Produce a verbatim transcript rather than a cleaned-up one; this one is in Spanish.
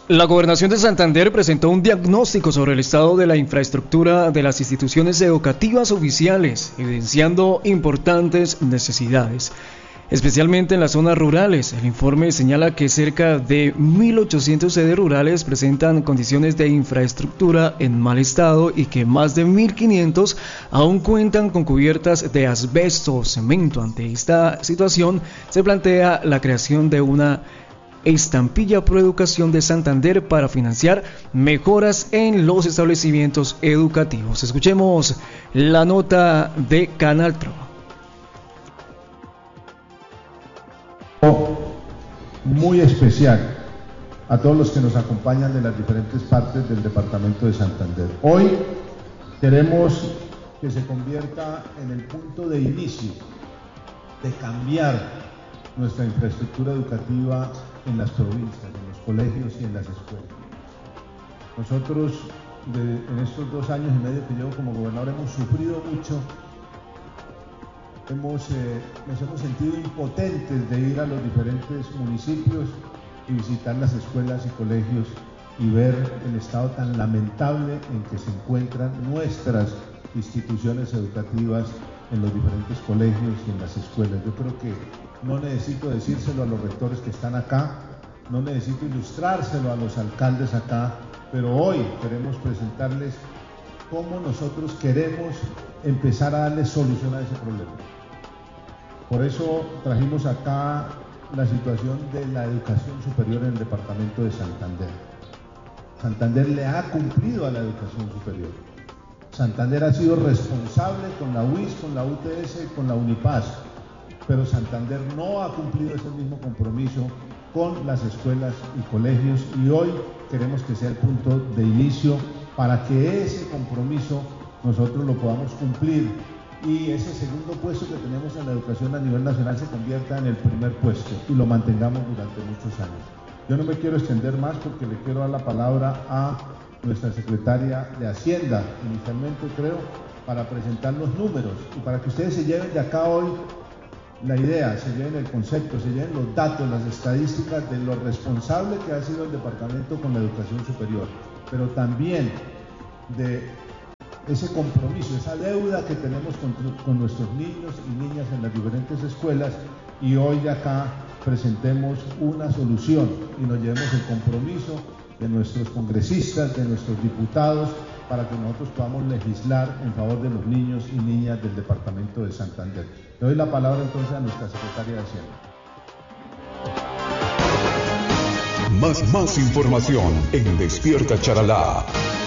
La Gobernación de Santander presentó un diagnóstico sobre el estado de la infraestructura de las instituciones educativas oficiales, evidenciando importantes necesidades, especialmente en las zonas rurales. El informe señala que cerca de mil ochocientas sedes rurales presentan condiciones de infraestructura en mal estado y que más de mil quinientos aún cuentan con cubiertas de asbesto o cemento. Ante esta situación, se plantea la creación de una estampilla Proeducación de Santander para financiar mejoras en los establecimientos educativos. Escuchemos la nota de Canal Tro. Muy especial a todos los que nos acompañan de las diferentes partes del departamento de Santander. Hoy queremos que se convierta en el punto de inicio de cambiar nuestra infraestructura educativa en las provincias, en los colegios y en las escuelas. Nosotros de, en estos dos años y medio que llevo como gobernador hemos sufrido mucho, hemos, eh, nos hemos sentido impotentes de ir a los diferentes municipios y visitar las escuelas y colegios y ver el estado tan lamentable en que se encuentran nuestras instituciones educativas en los diferentes colegios y en las escuelas. Yo creo que no necesito decírselo a los rectores que están acá, no necesito ilustrárselo a los alcaldes acá, pero hoy queremos presentarles cómo nosotros queremos empezar a darle solución a ese problema. Por eso trajimos acá la situación de la educación superior en el departamento de Santander. Santander le ha cumplido a la educación superior. Santander ha sido responsable con la U I S, con la U T S y con la Unipaz, pero Santander no ha cumplido ese mismo compromiso con las escuelas y colegios, y hoy queremos que sea el punto de inicio para que ese compromiso nosotros lo podamos cumplir y ese segundo puesto que tenemos en la educación a nivel nacional se convierta en el primer puesto y lo mantengamos durante muchos años. Yo no me quiero extender más porque le quiero dar la palabra a nuestra secretaria de Hacienda, inicialmente creo, para presentar los números y para que ustedes se lleven de acá hoy la idea, se lleven el concepto, se lleven los datos, las estadísticas de lo responsable que ha sido el departamento con la educación superior, pero también de ese compromiso, esa deuda que tenemos con, con nuestros niños y niñas en las diferentes escuelas, y hoy de acá presentemos una solución y nos llevemos el compromiso de nuestros congresistas, de nuestros diputados, para que nosotros podamos legislar en favor de los niños y niñas del departamento de Santander. Le doy la palabra entonces a nuestra secretaria de Hacienda. Más, más información en Despierta Charalá.